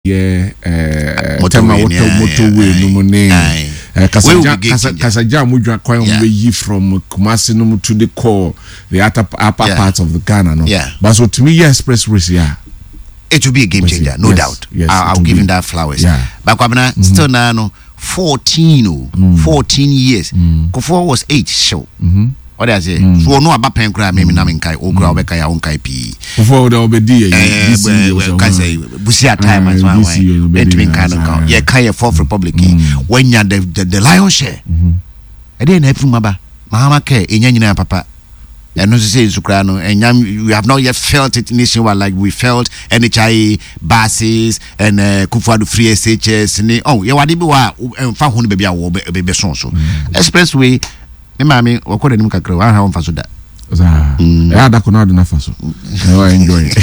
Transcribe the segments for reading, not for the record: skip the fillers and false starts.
motorway no money Kasaja mudwa kwan we from Kumasi no to the core the upper parts of the Ghana no but so to me expressways it will be a game changer no doubt I'll give him that flowers but kwabena still now no 14 years Kufo was 8 show what I say so no about pen cry me na menkai okura obeka ya onkai pi before the obedi say busia time as one way between kind of yeah kai Fourth Republic when you the lion share e dey na efumaba mahama ke enyanyina papa and no say Zukrano and we have not yet felt it nationwide like we felt NHI buses and Kufuadu free SHS oh yeah wadi bi wa fa hu no baby a wo be so expressway me mami wakoda nim kakra wa ha won so da ya da ko na do na faso I enjoy it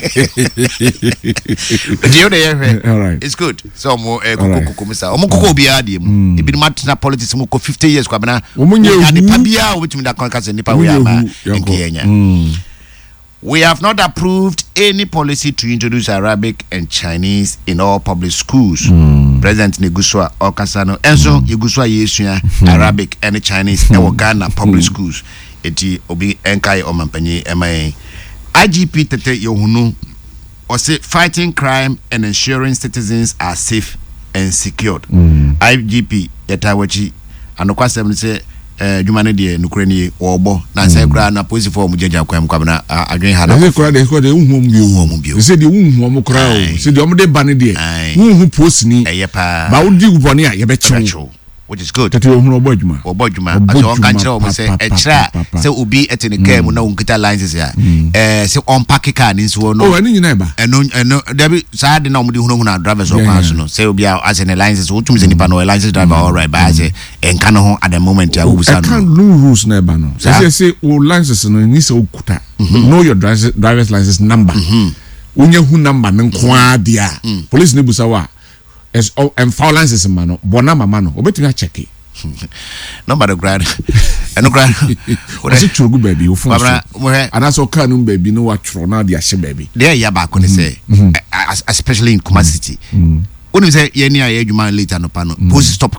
all right it's good so mo kuku misa o mo kuku obi ade mu e bi matna politics mo ko 50 years kwa bana ya ni pabia o bitumi da kon kase ni pa we ama in Kenya we have not approved any policy to introduce Arabic and Chinese in all public schools. President Neguswa Okasano enso Neguswa yesua Arabic and Chinese e Ghana public schools. Eti obi enkai omampanye MIA. IGP tete yohunu or say fighting crime and ensuring citizens are safe and secured. IGP yetawachi anokwa say jumane de nukreni obo na say kra na police for mu jeja kwam kwabna adwen ha na kra de ko de unhum bio say de unhum kra o say de omde ba ne de unhum post ni eyepa ba odi gubone a ye be chew which is good tete ohun obojuma aso on kan kire o say extra say obi etene car mu na unkita licenses ya say on pack car ni so no oh ani nyina ba eno debi sa de na omde hunu na drivers o pass no say obi as an license o tumi say nipa no license driver all right ba say enka no ho at the moment ya ubusa no no rules na ba no say o license no ni say okuta know your driver's license number unya hu number nko adia police ne busa wa as and violence man bona mama no obetumi a check number the grad and grad what is it chugu baby o fun and also can no baby no wa tro na dia she baby there ya ba ko ne say especially in Kumasi City when you say ye ni a adwuma later no pa no police stop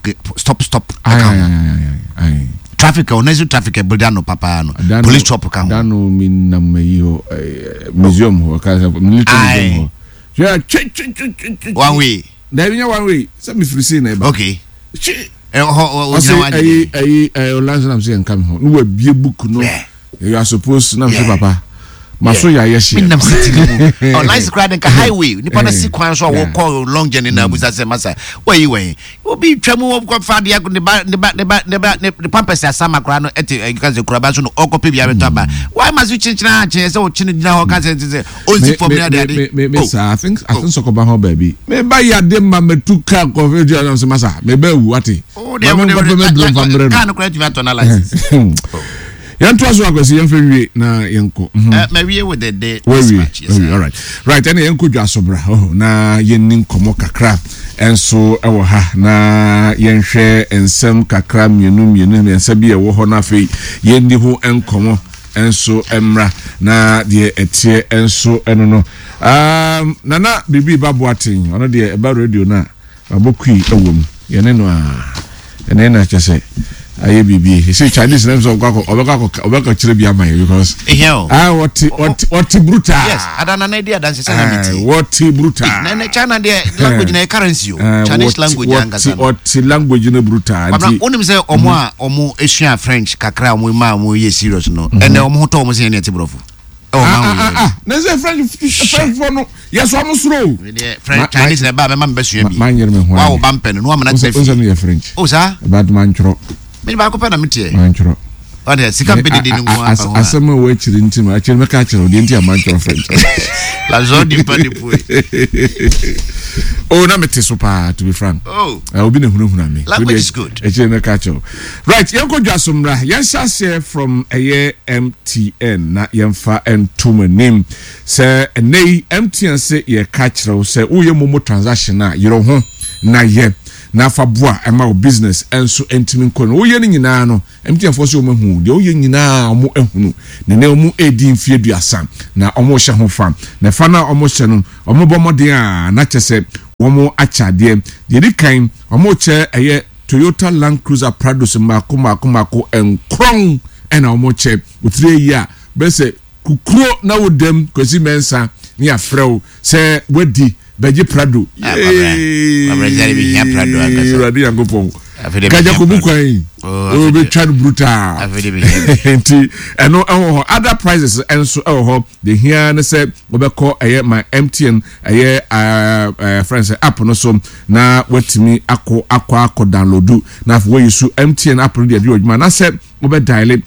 traffic or nezu traffic builder no papa no police stop account dan no min na meyo museum ho ka military museum yeah one way there is one way some if you see na okay Olanzo na say come home no be book no you are supposed na say papa maso ya yeshi minam city no online screen ka highway nipa na si kwan so wo call long journey na busa say masa wey obi twam wo kwa fa dia ne pampers asama kra no ete ka ze kra ba so no okope bia beto ba why must you chinchina che say o chini gina ho ka say o si for me ade me sir I think so ko ba ho baby me ba ya de ma metuka ko video na say masa me ba wu ati o de kan kra tu to analysis Yanto aso akwesi yemfewie na yenko mawie with the day all right and yenko dwasobra na yenni nkomo kakra enso ewo ha na yenhwe ensem kakra mienu ensa bi ewo ho na fe yenni ho enkomo enso emra na de etie enso eno no nana bibi baboatin ono de eba radio na abokui ewom yene no ene na chese aye bibi he say Chinese names of obeka chire bia man because what brutal yes adana na dia dance sanity what brutal na China dia language na currency Chinese language anga sana what language na brutal but onim say omo esua French kakra omo ma omo ye serious no ene omo hoto omo say na tibrofo na say French for no yes omo slow French Chinese na ba me besua bi wa wo bampen no amana tse French oh sa bad man chro me ba ko pa na metie manchro ode sika pedede ni mo asema we chiri ntim a chiri meka chiro de ntia manchro French la zone pa de poi oh na mete super to be frank obi na hunu me language is good e chiri meka chiro right yanko dwasomra yan share from MTN na yemfa entuma name say nei MTN say ye ka chiro say uye momo transaction na yero ho na ye na fabua ema o business enso entimin ko no ye nyina no MTN for so mahu de o ye nyina omo ehunu ne omo edi mfie duasa na omo hye ho fam na fa na omo hye no omo bomoden a na chese womo achade de kan omo che eye Toyota Land Cruiser Prado mako enkron ena omo che utire yi a bese kukuro na wodem kwesi mensa ni afrew se wadi beji Prado Abrajari bi ya Prado agasa radi yankopon kaja kubukwan o be trad brutal enti eno other prices enso ho the here na say obekọ my MTN friends app no so na watimi akọ download na for you so MTN app no dey adwuma na say obe dial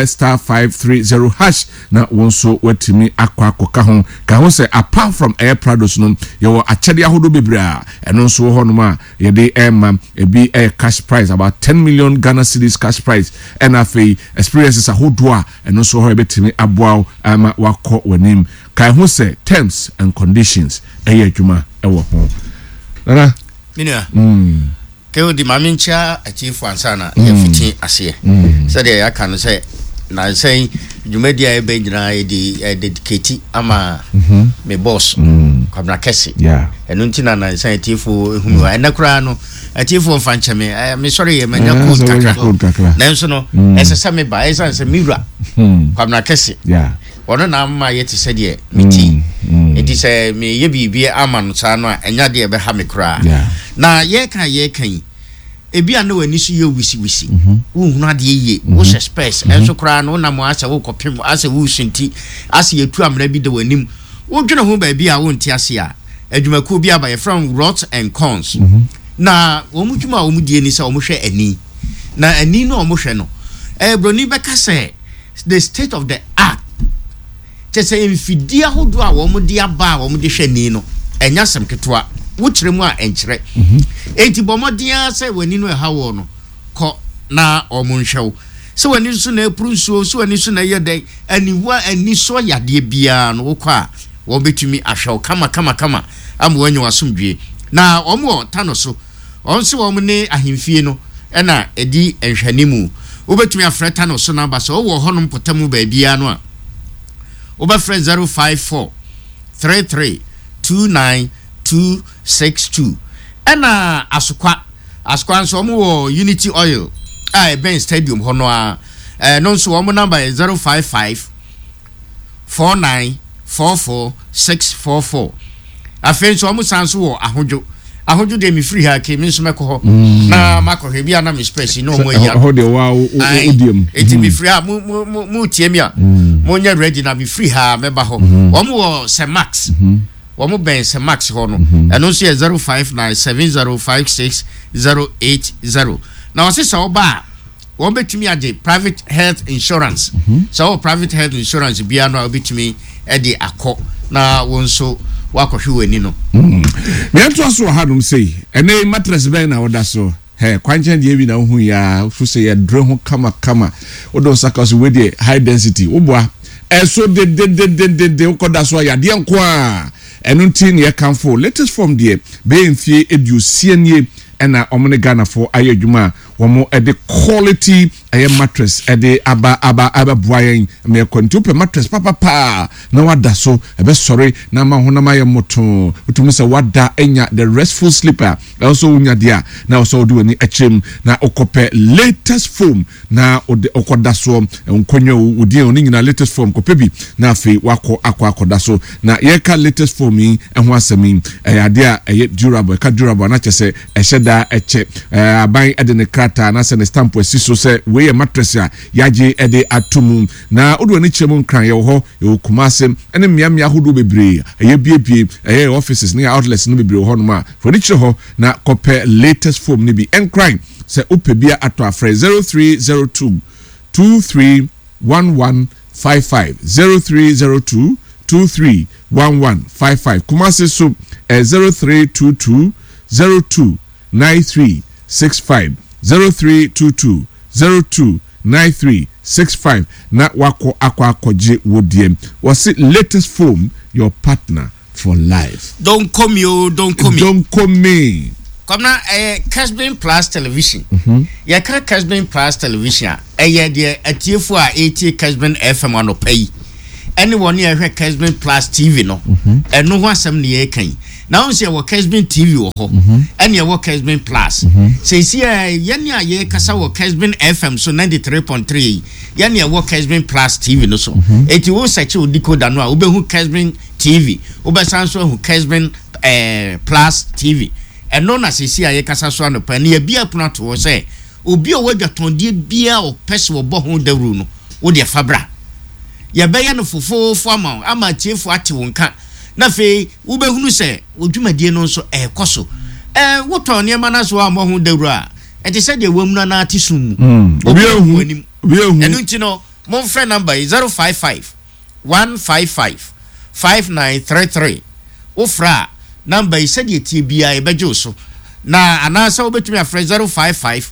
*530# na wonso watimi akọ ka ho say apart from air products no you achede ahodo bebra eno so ho no ma ye dey ebi cash prize about 10 million Ghana cedis cash prize and afi experiences ahodo eno so ho ebetimi aboa ama wakọ wanim kai ho say terms and conditions adwuma ewo ho nana minua ke di mamincha achifu ansana ya fiti ase so de aka no say na say dwumadia e be nyina e dedicate ama me boss kwabna kesi enu ntina na say achifu ehunu enakura no achifu mfanche me sorry ye manya kontakra na nso no esese me ba esanse miwura kwabna kesi ono na amma yeti se de miti enti se me ye bibie ama no sa no enya de be ha me kura na ye kan ebi anu wani so ye wisi wo hunu ade ye wo space enso kura no na mo ase wo kopem ase wo sunti ase yetu amra bi de wanim wo dwene ho ba bi a wo nti ase a adwumaku bi aba ye from Rots and Cons na wo mutuma wo mudie ni se wo hwe ani na ani no wo hwe no broni beka se the state of the art tese infidia hodo a wo mudi aba wo mudi hwe ni no enya sem ketwa wo kiremu a enkyere enti bomodia se wani no ha wo no ko na omunhwew se wani so na epuru nsuo so wani so na yede aniwa ani so yade bia no wo kwa wo betumi ahwew kama am wanyu asomdwe na omo tano so onse wo ne ahemfie no na edi enhwanimu wo betumi afreta no so number so wo honom potamu ba bia no a wo ba friend 054 33 29 262 ena asukwa nso omo Unity Oil Ben Stadium hono a no nso omo number 055 49 44 644 afen so omo sanso wo ahodwo de mi free ha ke mi nso mekọ ho na makọhwe bia na mi space no mo ya ahode wa odium eti mi free ha mu tie mi a mo nya ready na mi free ha meba ho omo wo Semax Omo Ben Semax hono eno so 0597056080 na wase so ba wo betumi age private health insurance so private health insurance bia no betumi e de akọ na wonso wakohwe wani no me to so hadum sei ene mattress ben na woda so kwanchen de bi na hu ya fu se ya dre ho kama odo saka so we de high density oboa eso de ukoda so ya de nko a enunti ne kanfo latest form de be mfie edusie nie ena omne Ghana for ayedwuma womo ede quality aye mattress ede aba boyen me kontupe mattress papa na wada so ebe sorry na ma honama ye moto utumi se wada enya the restful sleeper also unya dia na also do ni echem na okope latest foam na okoda so nkonyo odi oni nyina latest foam kope bi na afi wako akoda so na ye ka latest foam yi eho asemi ade a eye durable na chese eheda eche aban ede ne krata na se ne stamp asiso se we ye mattress a yaje ede atum na odo ni chemu nkran ye ho e Kumase ene miamia hodo bebre eye biebie eye offices ne outlets no bebre ho no ma furniture ho na kope latest foam ni bi enkran se opebia ato afre 0302 231155 0302 231155 Kumase so 0322 029365 0322 029365 na wako akwaje wodiem wasi latest foam your partner for life. Don't come me. Come na Casbin Plus television. Ya ka Casbin Plus television eye de atiefo a eti Casbin FM anopay. Anyone here Casbin Plus TV no. Eno ho asem ne ye kan. now on say wo Kesbin TV wo ho and ye wo Kesbin Plus say see ye a ye kasa wo Kesbin FM so 93.3 ye ne wo Kesbin Plus TV no so eti wo search wo decoder no a wo be hu Kesbin TV wo be san so hu Kesbin Plus TV and no na say see ye kasa so no pa ne bia puna to wo say obi o wadwaton de bia o pese wo bo ho dawru no wo de fabra ye be ye no fofo ama chiefo ate wonka na fe wo be hunu se odwumadie no nso ekoso wo ton ne mana so am ho dawru a e te se de wamna na ate sum obi ehu enu nti no mon phone number is 055 155 5933 wo fra number is said ye bia e bejo so na anasa wo betumi afre 055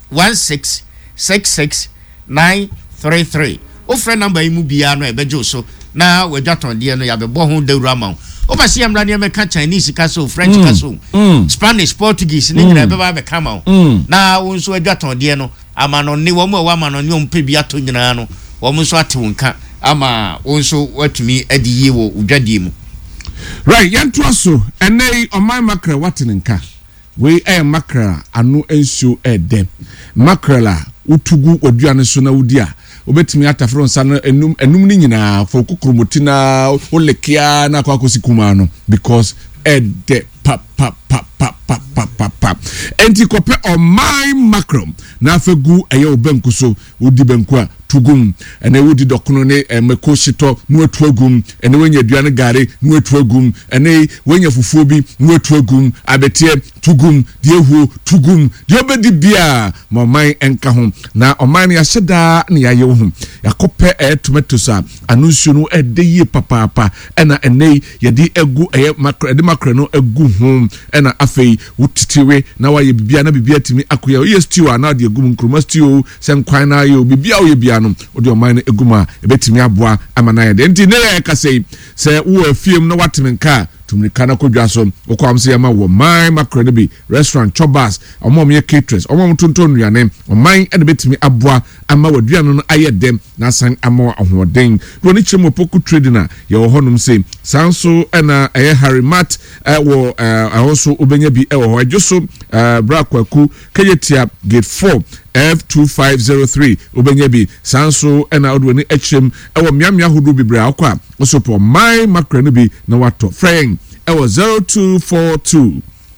1666933 o friend number imu bia no ebejo so na wadwaton de no ya bebo ho dawura ma o ba se amra ne meka Chinese ka so French ka so Spanish Portuguese ni nyina beba be kama na wo nso wadwaton de no amano ne wo mo wa amano ne o mpe bia to nyina no wo mo nso ate wonka ama wo nso watumi adi ye wo udwadie mu right yanto so enei oman makra watenenka we makra anu ensuo edem makrela utugu oduane so na wudi a obetimi atafro nsa no enum ni nyina fo kokromoti na olekia na kwakosi kuma no because ede pa enti kope o my macro na afegu eye obanku so odi banku a tugum ene wodi dokono ne meko shito no atuagum ene wenya aduane gare no atuagum ene wenya fufuo bi no atuagum abetie tugum die huo tugum die obedi bia moman enka ho na oman ya hyeda ne ya yewo ho yakope tomatoes a anunsu no edeye papa ena ene yedi egu macro de macro no egu ho ena afei wutitiwe na waye bibia na bibia timi akoya ye stew na de egu nkruma stew sem kwan na ye bibia wo ye bia no odi oman eguma ebetimi aboa amana ye de nti ne ye ka sei se wo afiem na watemenka tumnika na kodwa so okwam se yama wo my macro bi restaurant chobas omom ye caterers omom tonton nuane oman e betimi aboa ama waduano no ayedem na san ama ahoden do ni chemo poku trading a ye wo honum se sanso na eye harimat wo also obenya bi e wo adwoso brakwaku kayetia gate 4 F2503 obenya bi sanso na odwani echem e wo miamia hodo bibre akwa osopo my macro bi na wato friend e wo 0242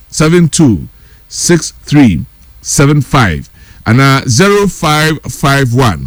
726375 ana 0551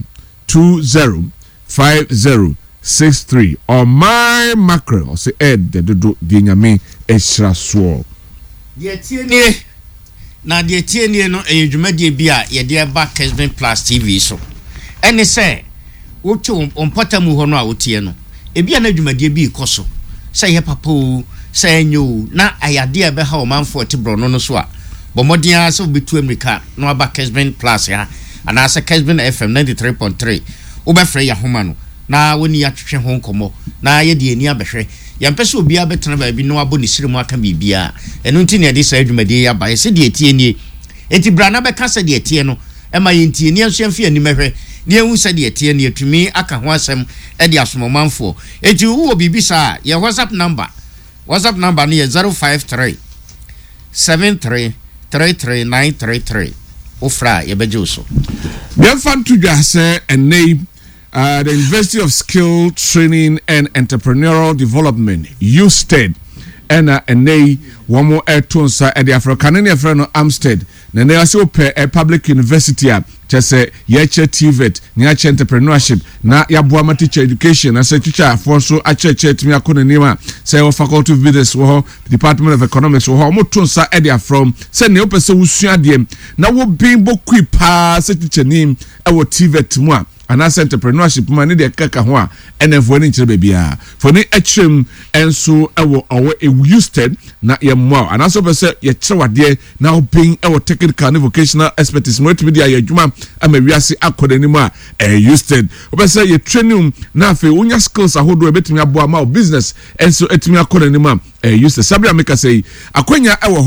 205063 or my macro or say ed de do di nyame ehra so de tienie na de tienie no edwumadie bi a ye de ba Kesbin Plus TV so ene se wo twa ompotamu ho no a wotie no ebi na edwumadie bi ikoso se ye papo se nyu na ayade ebe ha o manfo te bro no so a bomodia so betu America no aba Kesbin Plus ya ana se Kesbin FM 93.3 wo be frɛ ya homa no na woni atwehwe ho nkomo na ye de ani abehwe yampese obi abetena ba bi no abo ne siremu aka bibia enu nti ne de sa adwumade ya ba ye se de etie nie enti brana be ka se de etie no e ma ye ntie nie nso amfi ani mehwe ne ehu se de etie ne atumi aka ho asem e de asomomanfo enti wo bibi sa ye WhatsApp number ne ye 053 73 33933 ofra ye bejo so dem fan to dwa se enei the University of Skill Training and Entrepreneurial Development, USTED, and enei womo etonsa e the African friend Amstead. Na ne ase ope a public university a chese yeche TVET, nyache entrepreneurship, na yaboa ma teacher education, na se teacher for so acheche timi akona nima, say faculty of business wo, department of economics wo, mo tonsa e the from, se ne ope se usua de, na wo bimbo kwi pa se teacher nim e wo TVET mu a ana entrepreneurship man ne de kaka ho a enefo ne nkyere bebia for ne atwem enso ewo usted na ye mo ana so be se ye kyerewade na open ewo technical and vocational expertise mo tumi dia ye adwuma ama wiase akodani mu a usted obe se ye training na afi unya skills ahodo ebetumi abo ama business enso etumi akodani mu a usted sabia make say akwanya ewo ho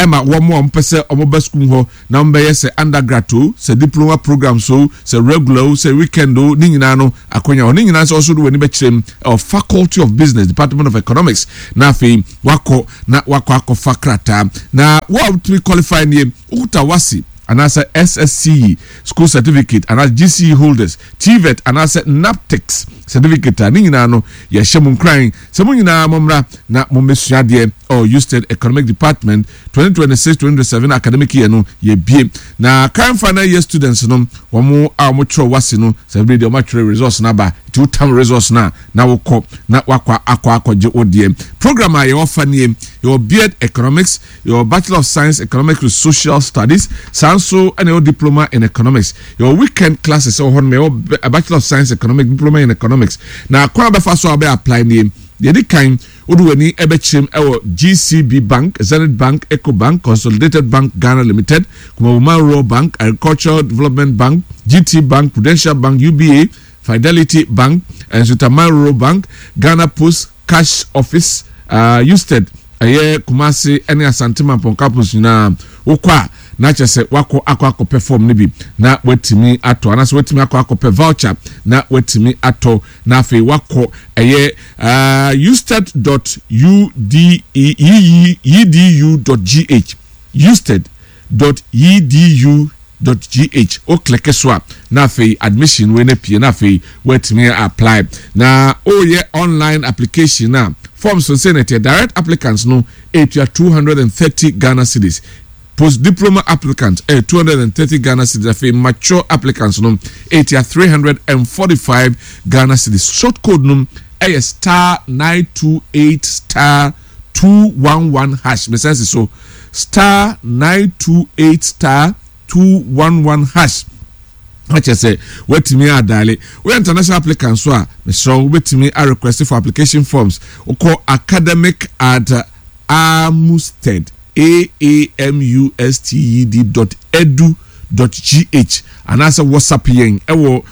Emma one more pese omoba school ho na mbeye se undergrad to se diploma program so se regular se weekend o ni nyina no akonya o ni nyina so also do wani be kyerem faculty of business department of economics na afi wako akofa krata na what we qualify name utawasi and as a SSC school certificate and as GCE holders TVET and as a NAPTEX certificate ni nyina no ye hye crying se mo nyina momra na momesua de or Houston economic department 2026-2027 academic year no ye bie na current final year students no womo a mo tro wase no se be de o matwere resource na ba two time resource na wokọ na wakwa akwaje odie program a ye offer nie your BEd economics your bachelor of science economic and social studies sanso and your diploma in economics your weekend classes or hon me a bachelor of science economic diploma in economics na kwa be fa so abe apply nie ye di kan oduweni ebechim ewo GCB Bank, Zenith Bank, Eco Bank, Consolidated Bank Ghana Limited, Kumawuma Rural Bank, Agricultural Development Bank, GT Bank, Prudential Bank, UBA, Fidelity Bank, and Sutaman Rural Bank, Ghana Post Cash Office, Houston, Kumasi, any Asante Mampong campus na ukwa na chese wako akwa perform nibi na wetimi ato anase wetimi akwa voucher na wetimi ato na afi wako usted.edu.gh usted.edu.gh o click swap na afi admission we na pie na afi wetimi apply na online application na forms for senator direct applicants no 230 Ghana cedis. Post diploma applicants 230 Ghana cedis. Mature applicants no 345 Ghana cedis. Short code no *928*211# me sense so *928*211#. What you say? Wait me a daily. We international applicants so me so wait me a request for application forms. We call academic at Amusted AAMUSTED.edu.gh and as a WhatsApp yen ewo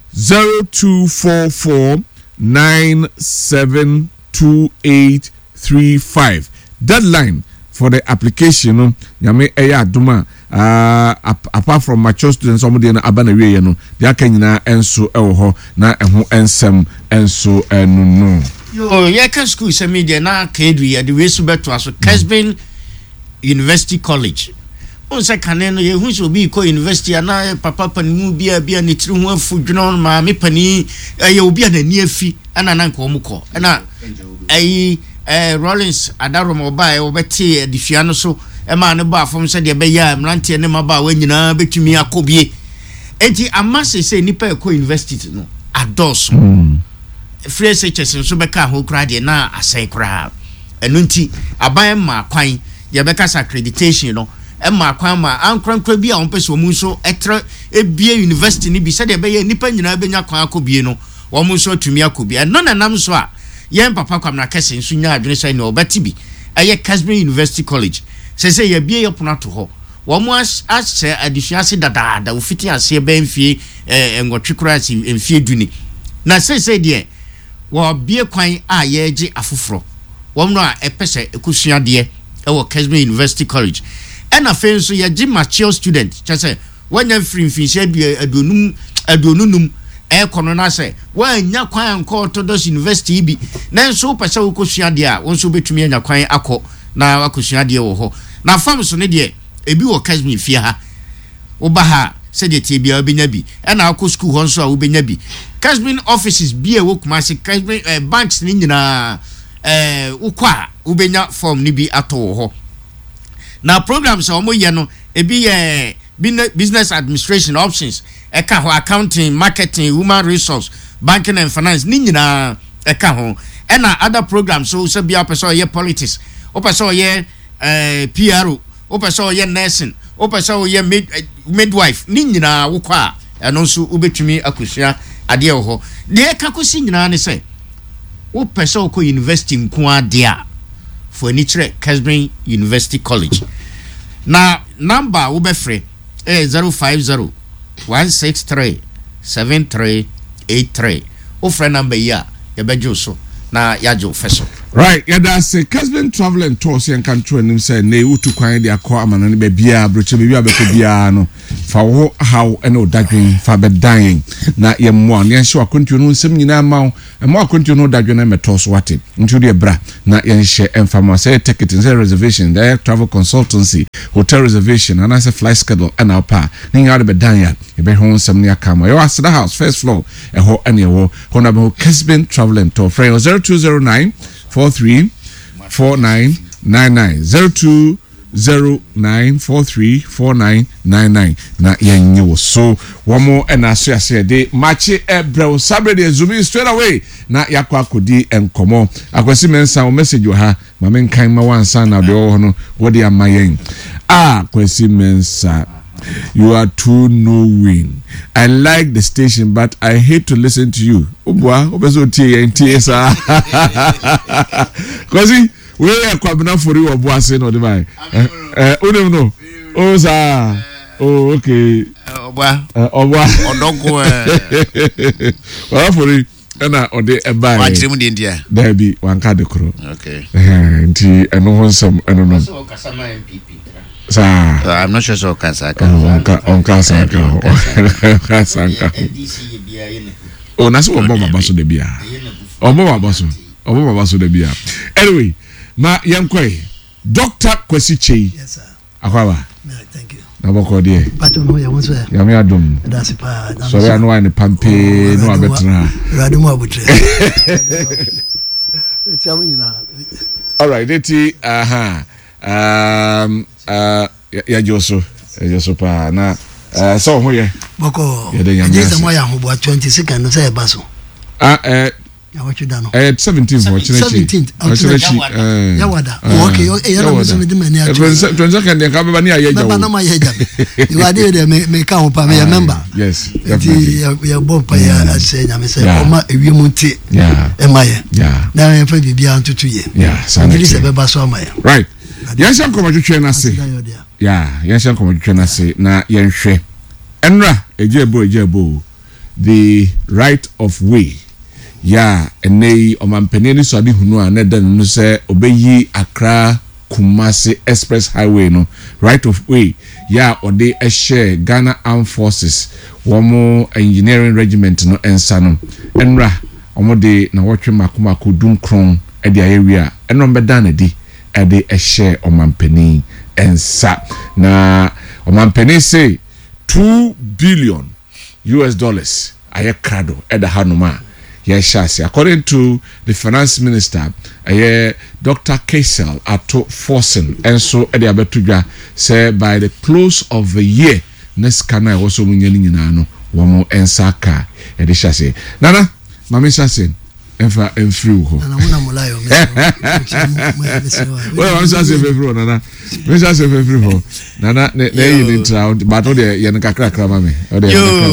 0244972835. Deadline for the application nyame eya aduma apart from mature students some dey na abana wie no dey aka nyina enso ewo ho na eho ensem enso enunu yo ye ka school se media na kedu ye the way so beto aso Kesbin University College on se kaneno ye hu so bi ko university na papa panimu bia ne tiri hu afudwono ma me pani ye obi na ni afi ana na nko omukọ na Rollins adarom oba obeti edifia no so ma ne ba afom se de be ya mrante ne maba wa nyina betumi akobie enti amase se nipa ekọ university no ados fresh HSN so beka ho kra de na asai kra enu nti aban ma kwan ye beka accreditation no ma kwan ma ankrankra bi a on pese omu so etre ebie university ni bi se de be ya nipa nyina benya kwan akobie no wo mu so tumi akobie no na nam so a yen papa kwamna kese nso nya adwene sai no obeti bi eye Kesbin University College se ye bie ye pono to ho wo mu ashe adisuase dadaada wo fiti ase be mfie engotwe kura si mfie duni na se de wo bie kwan a ye gi afoforo wo mu no a epese ekusua de wo Kesbin University College ena fe nso ye gi mature student chese wanya mfimfinse adonunum kono na se wanya kwan ko Orthodox University bi nanso pese wo kosua de a wonso betumi anya kwan akọ na wakosua de wo ho na fam so ne de ebi wo Kesbin fie ha wo ba ha se de tie bia obenya bi na akọ school ho nso a wo benya bi Kesbin offices bi e wo kuma se Kesbin banks ni nyina wo kwa wo benya form ni bi ato wo ho na programs a wo ye no ebi business administration options eka ho accounting marketing human resource banking and finance ni nyina eka ho na other programs so se bia person ye politics o person ye PRO o person ye nursing o person ye midwife ni nyina wo kwa eno so ubetumi akosua ade ho de eka kosi nyina ne se wo person ko university nko ade a for ni kire Kesbin University College na number wo be free 050-163-7383 o free number ya bejo so na yajo feso Right, yeah, that's a Casbin travel and tours and country and say, Nay, to quiet their car, and be beer, British, maybe a biano for how and no dagging, for dying. Not yam one, yan sure continue some in a mouth, and more continue that you name a toss what it into the bra, not yan share and farmer say ticket and reservation, their travel consultancy, hotel reservation, and as a flight schedule and our pa, ning out of a dying, you be home some near camera. You ask the house, first floor, a whole annual, Honorable Casbin travel and tour, 0209 434999 0209434999 na yenyo so one more and associate de match ebro sabrede zoom straight away na yakwa kodi enkomo akwasi mensa o message wo ha ma menkan ma wansa na de wo no wo de amayen akwasi mensa. You are too knowing. I like the station, but I hate to listen to you. Obwa, obeso tie sir. Cause we are kwabena for you obwa say no dey. No. Oh sir. Oh okay. Obwa. Obwa. Odonko Well for you. Na ode e buy. Wa chirimu de India. There be one card kro. Okay. Nti eno wonsam eno no. So kasama MPP. I'm not sure so Kasaka. Oh, that's what Mama Basso de Bia. Oh, Mama Basso. Oh, Mama Basso de Bia. Anyway, ma young quay. Dr. Kwesiche. Yes, sir. Akwawa. Thank you. Naboko dear. But no, you want to. Yami Adum. That's a part. Sorry, I know I'm the Pampe. No, I better. Raduma Butre. Tell me now. All right, Eti. Ya Joso pa na so ho ye boko just mo ya ho 20 seconds say baso ya what you done 17 for 17 ya wada okay ya na so me de mani a 20 seconds ya ka be ba ni aye jawo na ma ye jawo you are there me ka ho pa me member yes ya bon pa ya say nya me say o ma ewi mu nti e ma ye na ya fa bibia ntutu ye sanity se be baso ma ye right. Yes, I'm coming to train us. Yeah, yes, I'm coming to train us. Na yenhwe. Enra ejebo the right of way. Yeah, enei omampeni so adi hunu a na dan no se obeyi Accra Kumasi Express Highway no right of way. Yeah, ode a share Ghana Armed Forces womo engineering regiment no ensa no. Enra omode na wotwe makomako dunkron e dia area. Enro mbeda na di ade a share omampeni ensa na omampeni say $2 billion aye krado eda hanuma ye shasi according to the finance minister Dr. Kaisel Ato Forsen enso ede abetudwa say by the close of the year next kana also munyani nyina no womo ensa ka ede shasi nana mami shasi enfa enfru ho na muna mulayo well I'm just say enfru nana me just say enfru ho nana na you intra but o de ye nkakra kra mami o de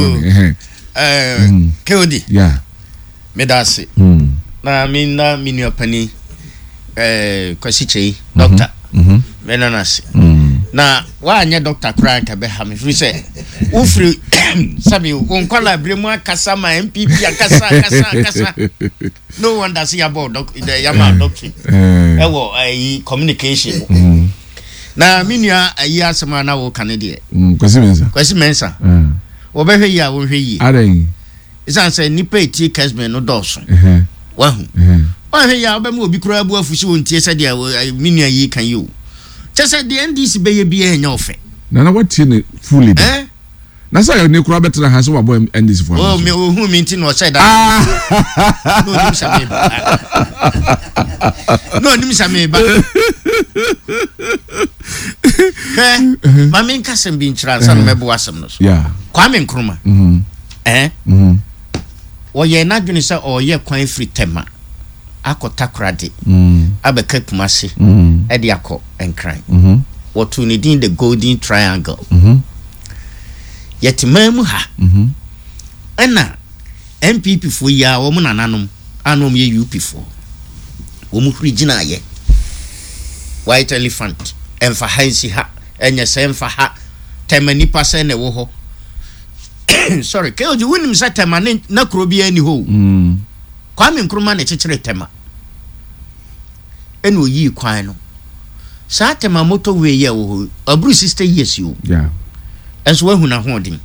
KOD yeah me dase na mini opani Kwesiche doctor me na nase na wa anya doctor kra ka be ha me free say wo free sabi won kwala bremu akasa ma MPP akasa no wonder see about the yama doctor ewo communication na minua ayi asema na wo kanede kwesi mensa wo be hwe ya wo hwe yi adan isan say nipa eti Casbin no doso wa hu wa hwe ya obe mu obi kura abu afusi won tie se de minua yi kan yi chese the NDC be ye bia enya ofe na what you fully na say ni kura betra ha so wa boy NDC for oh me hu mi nti no say that no nim sa me ba no nim sa me ba mami nkasem bi nchira san mebo asem no so yeah Kwame Nkrumah wo ye na dwene say o ye kwan free tema akota krade abeka Kumasi e de akọ enkran what to need in the golden triangle yet memu ha ena MPP fo ya wo mu nananom anom ye UP fo wo mu regional ye white elephant emfa hansi ha enya se emfa ha temani pase na wo ho sorry keoji wunim sa temani na krobi ani ho Kwame Nkrumah na chechire tema eno yi kwan no saa tema motorway ye wo abru 60 years yo yeah enso wahu na hoden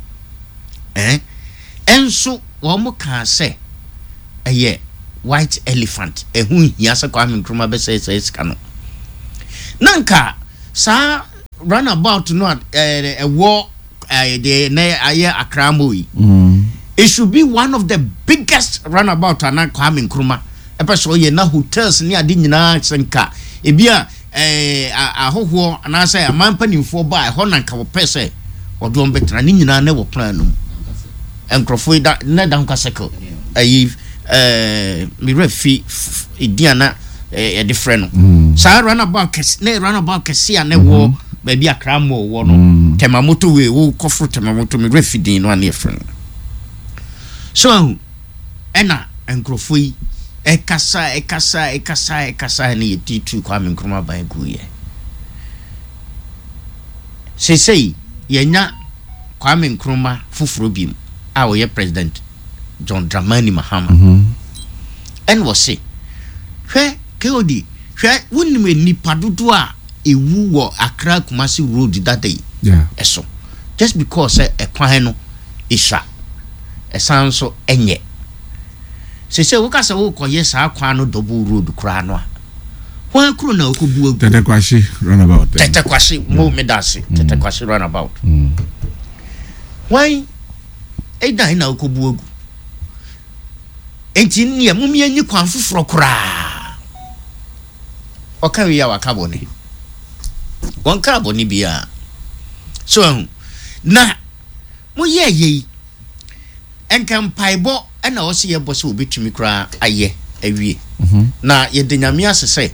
enso wo mo ka se eye white elephant ehu hia se Kwame Nkrumah be say sika no nanka sa runabout no war the aye Akramoi it should be one of the biggest runabout na Kwame Nkrumah epeso ye na hotels ni ade nyina senka ebia ahoho na say amampanimfo ba ho nanka wo pese odom betra ni nyina na wo plan no enkrofo da na dan kwaseko ayi mi refi idiana different sa runabout kesi na wo ba bia Kramo wo no temamoto we wo kofro temamoto mi refi din no na friend so ena enkrofo yi ekasa ni yetitu Kwame Nkrumah ban guye sei yenya Kwame Nkrumah fufuro bim a wo ye president John Dramani Mahama en wo se hwe keodi hwe wonime nipa dodo a ewu wo Accra Kumasi road that day eso just because ekwan no isha esanso enye se wo kasa wo koye saa kwan no double road kura no a wan kuro na okobu ogu Tete Kwashi runabout Tete Kwashi mo me dase Tete Kwashi runabout wan eda na okobu ogu enti ne mumie anyi kwan foforo kura o kan wi ya wakaboni won kaboni bia so na mo ye enkan paibo na o se ye boso obetumi kura aye awie na ye de nyame asese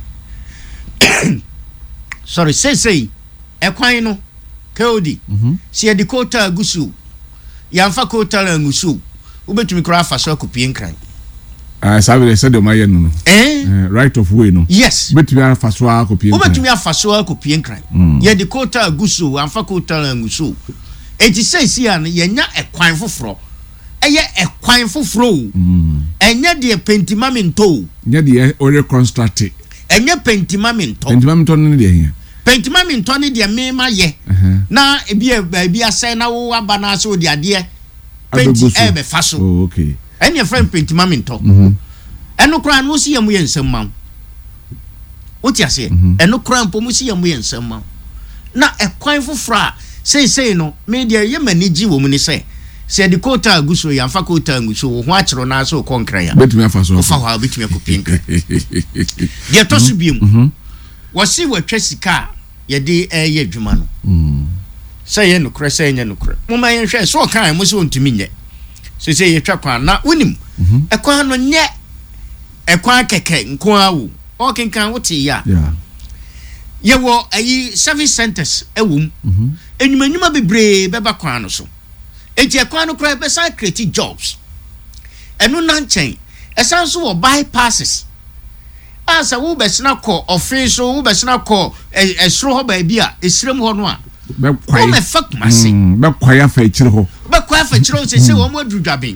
sorry say ekwan no kaodi se ye de kota agusu yamfa kota la ngusu obetumi kura afa so akopie nkran sabe se de maye no right of way no yes obetumi afa so akopie nkran obetumi afa so akopie nkran ye de kota agusu amfa kota la ngusu enti say an ye nya ekwan foforo eye ekwan foforo enye de pentimamento nya de o reconstruct enye pentimamento no de here pentimamento ne de mema ye na ebi asai na wo aba na so de ade penti be faso oh okay enye friend pentimamento eno kra no si yam ye nsem ma oti ase eno kra mpo mu si yam ye nsem ma na ekwan foforo a sei no media ye manigi wo mu ni sei se de kota aguso ya fa kota aguso ho akiro na so konkran ya betumi afa so fa wa betumi akopin kan ye to so biem wo si watwa sika ye de ye adwuma no se ye no kre se ye no kre mo ma ye hwe so kan mo se ontumi nye se ye twa kwan na wonim ekwan no nye ekwan keke nko awu o kenkan wote ya ye wo ayi service centers ewum enwuma bebre beba kwan no so enti ekwan no kra be sa create jobs enu na nchen esan so wo bypasses asa wo be sina call office wo be sina call esro ho ba bia esrem ho no a be kwai me fak mase be kwai afa chire ho se wo mo adudwaben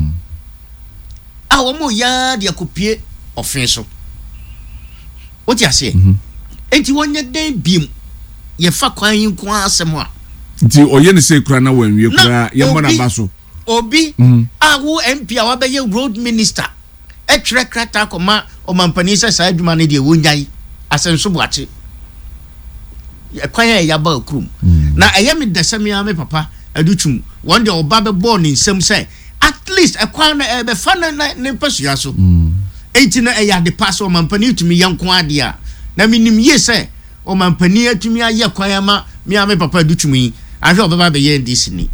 a wo mo ya de akopie office wo ti ase enti wonye den biem ye fa kwan yin kwa asem a nti oye ne se kura na wanwie kura ye mo na baso obi a wo MP a wa be ye road minister e twere krata koma o mampani se sa adwuma ne de wonyai asenso boache kwan ya ba okrum na eye me desame ya me papa adutum one day oba be born in nsem say at least e kwan na be fa na ne pasua so enti na e ya de pass o mampani tumi yanko ade a na minim ye say o mampani atumi aye kwan ma me ame papa dutumi ahwe obaba be ye ndisi ni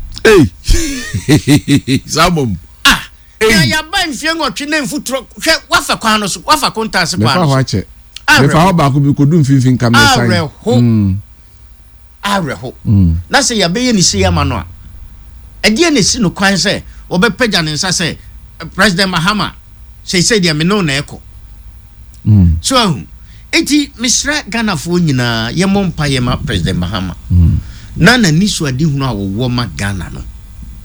sabom ya ban fie ngotwe na mfutro hwe wafa kwan no so wafa kontas kwan no wache me fa ho ba ko bi kodum finfin kamera sai areho na se ya be ye ni se ya ma no a ade ne si no kwan se obepagya ne nsa se President Mahama say dia me no na eko so eti misra Ghana fo nyina ye mompa ye ma President Mahama na niso adi hunu awo ma Ghana no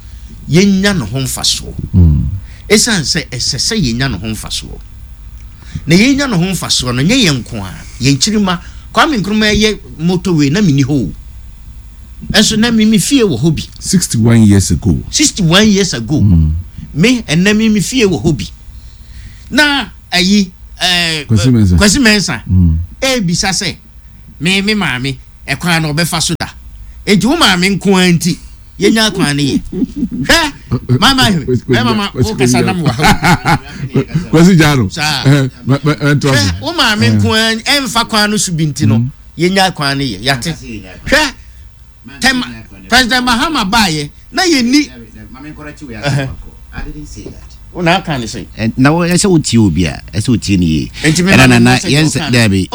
yenya no ho mfaso esan se esese yenya no ho mfaso na yenya no ho mfaso no nye yenko a yenchirima Kwame Nkrumah ye motorway na mini ho enso na mimi fie wo hobi 61 years ago me and na mimi fie wo hobi na ayi Kwesi Mensah bisa se me maame ekwan na obefa so da enti wo maame nko anti yenya kwan ne ye mama o kasa nam wa Kwesi Jaro wo maame nko enfa kwan no subinti no yenya kwan ne ye yate tem President Mahama baye na yeni maame nkorachi we I didn't say that una kan say na wo ese uti obi a ese uti ni na yes Dabi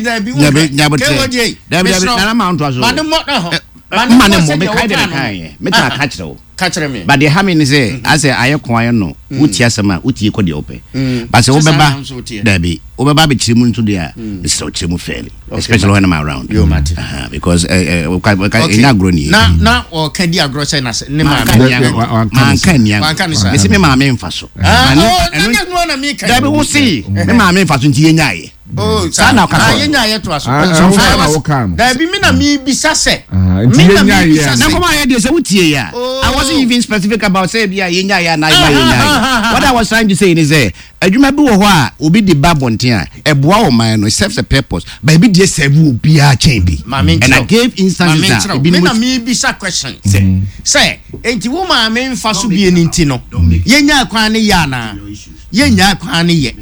na ma onto aso man mo me kai de kai me ta ka kire me but the hamin say as aye kwan no uti asema uti ko de ope but say obeba Dabi obeba be kire mu nto de a so kire mu fairly especially when I'm around because in agro ni na o ka di agro say na ne ma kan me say me ma me mfa so Dabi wo see me ma me mfa so nti yenya ye sana ka yenya ye to aso Dabi me na mi bisa se nti yenya ye na ko ma ye de say utie ya I wasn't even specific about say bia yenya ya na yenya what I was trying to say is adwuma bi wo ho a obi di babonten a eboa wo man no serves a purpose but bi dey serve obi a chain bi and I gave instances that me na mi bisa question say enti wo ma me mfa so bi eni nti no yenya kwan ne ya na yenya kwan ne ye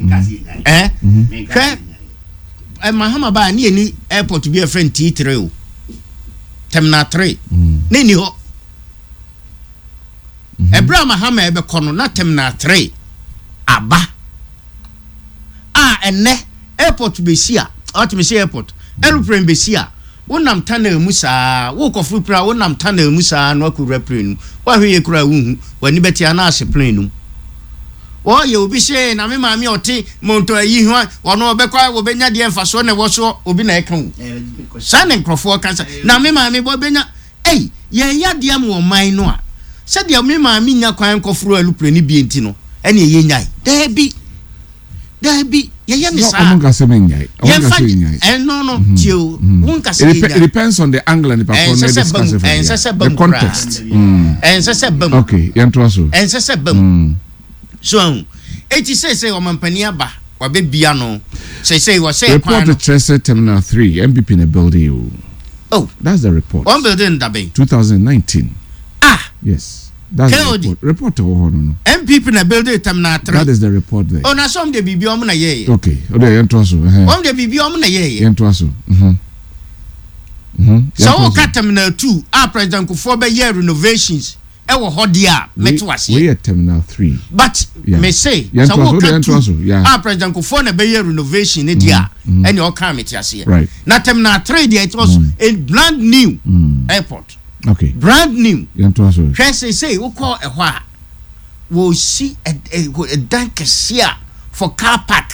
Mahama ba ni eni airport bi a friend T3 o Terminal 3 ne ni ho Ebra Mahama ebe kono na Terminal 3 aba enne airport besia ultimate airport aeroplane besia wonam tana musa wo kofru pra wonam tana musa no akura plane wa hwe kura wu wani beti ana ase plane num wo ye obi she na me maami oti monto ayi ho wono obekwa wo benya de emfaso na wo so obi na eka wu sane nkrofo kansa na me maami bo benya ye ya de am wo man no a se de me maami nya kwan kofru aeroplane bi enti no ene ye nyai Dabi ye ni sa no tio it depends on the angle and the performance the context okay yento so eti say o mampania ba wa be bia no say we say report the Chester Terminal 3 MPP in a building that's the report one building that be 2019 yes that's the report no MPP na building Terminal 3 that is the report there na some de bibi om na ye okay yento aso om de bibi om na ye yento aso so o ka Terminal 2 President Kufuor be year renovations e wo hodia metwase we at Terminal 3 but me say so o ka President Kufuor na be year renovation e dia any o ka metiase right na Terminal 3 there it was a brand new airport okay brand new yento aso say wo call e ho a wo see a dank here for car park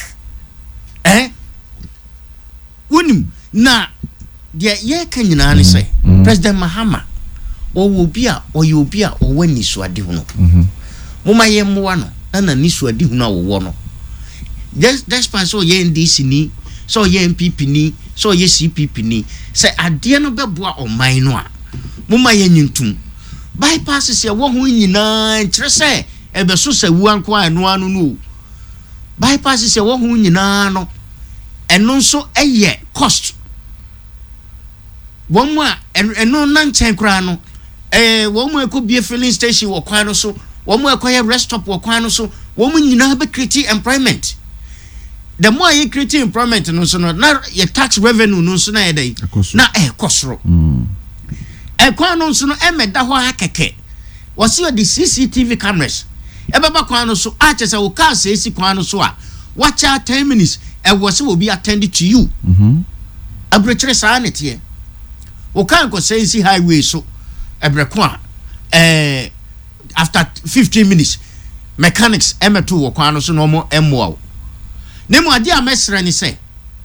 unim na dia ye kan nyina ne say President Mahama o obi a o wani so ade hu no moma ye mmoa no na ni so ade hu no wo no just pass so ye NDC ni so ye MPP ni so ye CPP ni say ade no beboa o man no a moma ye nyintum bypass se wo hu nyina kire say ebe so se wu anko anu anu no bypass se wo hu nyina no eno nso eye cost wo mu a eno na nchen kra no wo mu ekobie filling station wo kwan no so wo mu ekoye rest stop wo kwan no so wo mu nyina be create employment the more you create employment no so no na your tax revenue no so na ye dai na kosoro kwan no so no emeda ho akeke wo see the CCTV cameras ebeba kwan no so a chese wo car say si kwan no so a watch out 10 minutes wo se will be attended to you abrechere sa na tie wo kan ko say si highway so ebreko a after 15 minutes mechanics emeto wo kwan no so no mo emwo ne mo ade a mesra ni say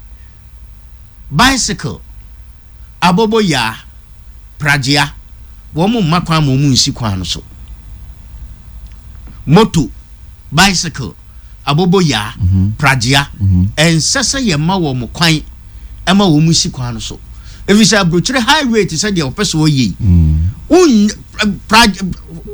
bicycle abobo ya prajia wo mo makwa mo mu nsi kwan no so moto bicycle abobo ya pragia ensese ye ma wo mo kwan ema wo mu si kwan so if you say abrochire high rate say the person oyi pragia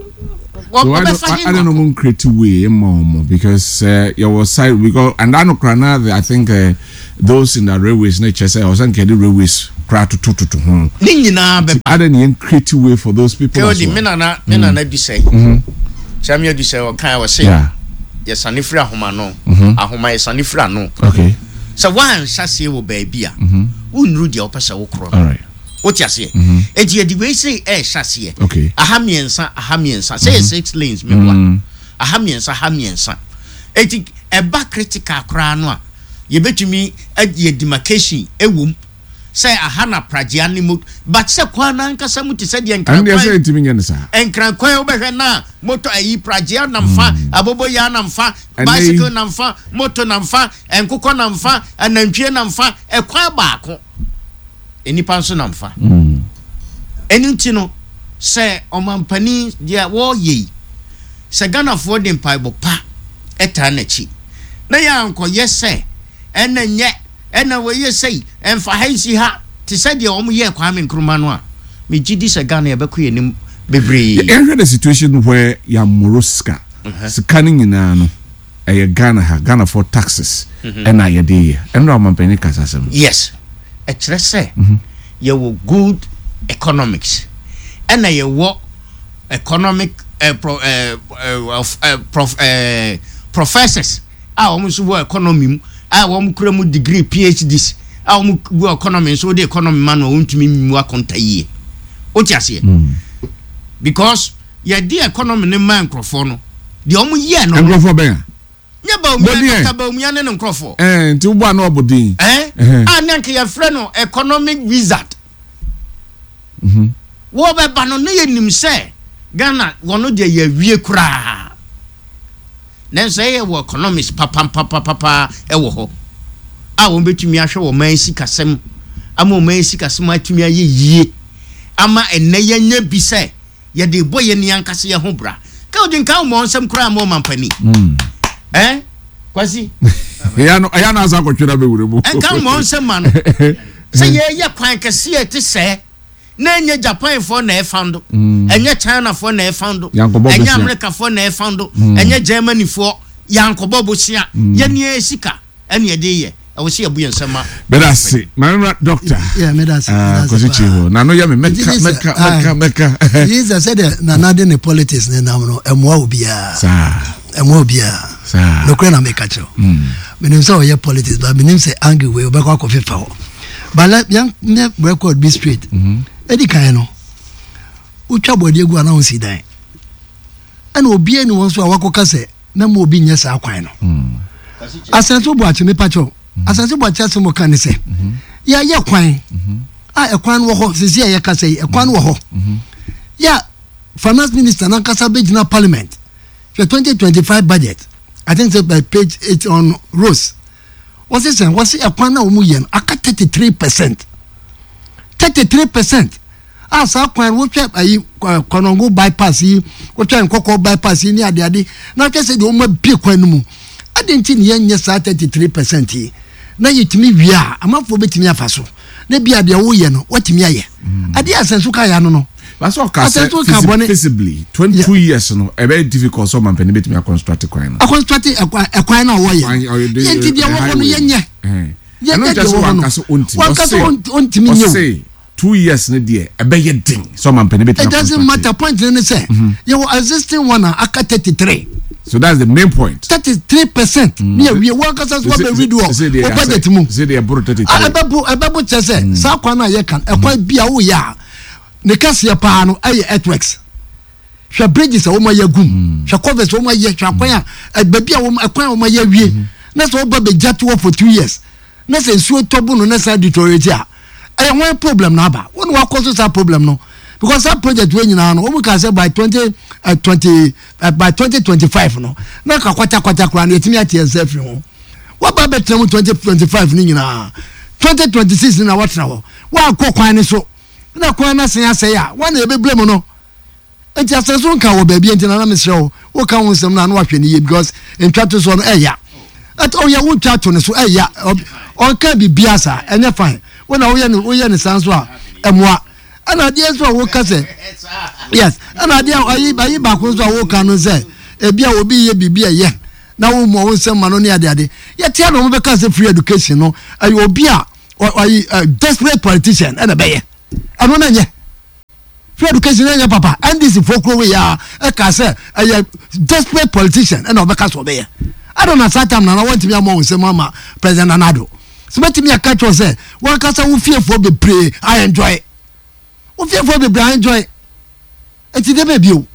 I don't know creative way because your side we go and I know I think those in the railways nature say or some kind of railways cry to I don't creative way for those people as well. Menana do say Samuel do say or kind of say yes anifra homa no ahoma yes anifra no okay so one shall wo baby unru de opesa wo kro all right what you say e di we say shall okay ahamiensa say 6 lanes me wa ahamiensa eti eba critical kra no a ye betumi e demarcation ewom say ahana pragia ni mu but say kwana nkasa mu ti say de enkran and say ntimi nya nsa enkran kwan obehwe na moto ayi pragia na mfa abobo ya na mfa bicycle na mfa moto na mfa enkokọ na mfa anantwie na mfa ekwa baako enipa nso na mfa enti no say omampani dia wo ye say Ghana for dem paibo pa eta na chi na ya anko yese enenye ena we yesei emfa hansi ha ti said ye omo ye Kwame Nkrumah no a me gidi se Ghana ye bekoye nim bebre the situation where ya moroska scanning ina no Ghana for taxes ena ye dey enra omampani kasasem yes e kire se ye wo good economics ena ye wo economic professors a omo so wo economy I want to degree PhDs. I want to economy so the economy man want to me more contaye. What you say? Because your dear economy ne man crofo the omu year no crofo ben. Nya ba omu ya ne crofo. Nti wo na obodin. Nanke your friend no economic wizard. Wo be ba no ye nim se Ghana wono de ye wie kura. Then say wo economics papa ewo ho a won betumi ahwe wo man sikasem ama man sikasem atumi aye yie ama enne yenya bi se ye de boye ni ankase ye ho bra ka odin ka mo nsem kura mo mampani kwasi ya no asa kwatwera be wure mu ka mo nsem man se ye kwan kase ye te se na enye Japan for na e found enye China for na e found enye America for na e found enye Germany for yankobo bosia ye ne sika ene ye de ye I will see a buoyant summer. But I see, my doctor. Yeah, medicine. Now, no, you make. Jesus said, "Nanade ne politics ne namno emwobia." Emwobia. No kwena make a show. Menim say we politics, but menim say angry we be kwa kofi fa ho. But let young record be straight. Edi kan no. Utwa body egu ana onsi dan. Ana obi eni won so awakoka se na mo obi nya sa kwan no. Asenso bo achi me pacho. Asenso bo achi asemo kan se. Ya ye kwan. Ekwan wo ho sisi ya ka se ekwan wo ho. Ya finance minister na kasa begina parliament. For 2025 budget. I think by page 8 on Rose. What's it saying? What's it ekwan na omu yen aka 33%. 33%. Asa kwan wo twa ayi konongo bypass yi wo twa nkoko bypass yi ni ade na kese de o ma bie kwan no mu adenti ne yenye sa 33% yi na yetimi wia amafo betimi afaso na bia de wo ye no watimi aye ade asenso ka ya no that's all visibly 22 years no e very difficult so man betimi construct kwan no construct ekwan na wo ye yenti de wo no yenye no just one kaso ontimi nyew 2 years ne de ebeye ding so man penny betimi. It doesn't matter point ne say you existing one aka 33. So that's the main point. 33%. Me we work as what be read o budget mu. Say they abro 33. Ababu chese sa kwa na ye kan ekwa bia wo ya. Ne kase pa no aye earthworks. Hwa bridges wo ma ya gum. Hwa covers wo ma ye hwa kwan a babia wo ekwan wo ma ya wie. Na so ba be jatu for 2 years. Na se nsuo tobu no na sa deteriorate a. One problem now ba won wa cause that problem no because that project we nyina no we can say by 2025 no na ka kwata kwa na etimi ati enself ho wa ba betem 2025 ni nyina 2026 na what na ho wa akokwan ni so na kwan na sen ase ya wa na ebe blame no enti asenso nka wo ba bi enti na me sre wo ka won sem na na wa hwe ni ye because in 20 so no eya at oh ya won twa to ne so ya on can be biasa enye fine when we ne sanso a emwa ana de so wo ka se yes ana de ayi ba ko so wo ka no se e bia obi ye bibia ye na wo mo won sem ma no ne ade ye tia no mo be ka se free education no ayi obi a desperate politician and a beye ano na nye free education na papa and this folklore we ya e ka say a desperate politician and obeka so beye I don't know time na want me among say mama president Anado so bet me catch you say one ka say wo fear for be pray I enjoy wo fear for be I enjoy enti dey be bio